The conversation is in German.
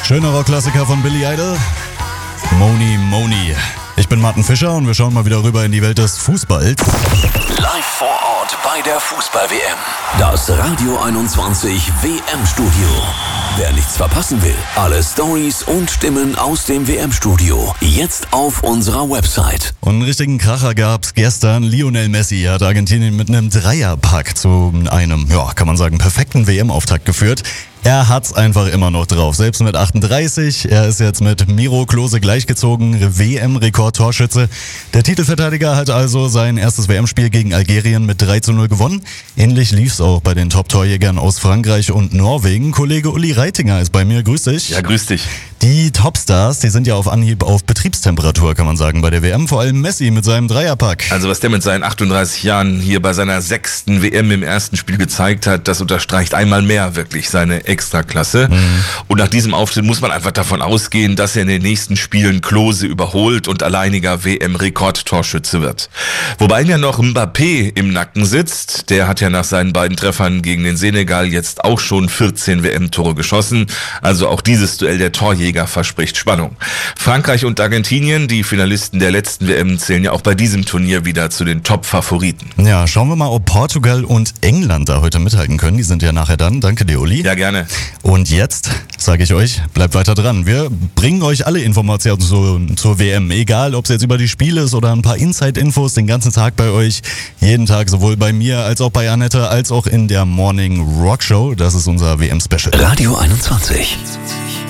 Schöner Rockklassiker von Billy Idol. Moni Moni. Ich bin Martin Fischer und wir schauen mal wieder rüber in die Welt des Fußballs. Live vor Ort bei der Fußball-WM. Das Radio 21 WM-Studio. Wer nichts verpassen will, alle Stories und Stimmen aus dem WM-Studio. Jetzt auf unserer Website. Und einen richtigen Kracher gab's gestern. Lionel Messi hat Argentinien mit einem Dreierpack zu einem, kann man sagen, perfekten WM-Auftakt geführt. Er hat's einfach immer noch drauf. Selbst mit 38. Er ist jetzt mit Miro Klose gleichgezogen. WM-Rekord-Torschütze. Der Titelverteidiger hat also sein erstes WM-Spiel gegen Algerien mit 3:0 gewonnen. Ähnlich lief's auch bei den Top-Torjägern aus Frankreich und Norwegen. Kollege Uli Reitinger ist bei mir. Grüß dich. Ja, grüß dich. Die Topstars, die sind ja auf Anhieb auf Betriebstemperatur, kann man sagen, bei der WM. Vor allem Messi mit seinem Dreierpack. Also was der mit seinen 38 Jahren hier bei seiner 6. WM im ersten Spiel gezeigt hat, das unterstreicht einmal mehr wirklich seine Extraklasse. Und nach diesem Auftritt muss man einfach davon ausgehen, dass er in den nächsten Spielen Klose überholt und alleiniger WM-Rekordtorschütze wird. Wobei ja noch Mbappé im Nacken sitzt. Der hat ja nach seinen beiden Treffern gegen den Senegal jetzt auch schon 14 WM-Tore geschossen. Also auch dieses Duell der Torjäger verspricht Spannung. Frankreich und Argentinien, die Finalisten der letzten WM, zählen ja auch bei diesem Turnier wieder zu den Top-Favoriten. Ja, schauen wir mal, ob Portugal und England da heute mithalten können. Die sind ja nachher dann. Danke dir, Uli. Ja, gerne. Und jetzt sage ich euch, bleibt weiter dran. Wir bringen euch alle Informationen zur WM. Egal, ob es jetzt über die Spiele ist oder ein paar Inside-Infos den ganzen Tag bei euch. Jeden Tag, sowohl bei mir als auch bei Annette, als auch in der Morning Rock Show. Das ist unser WM-Special. Radio 21.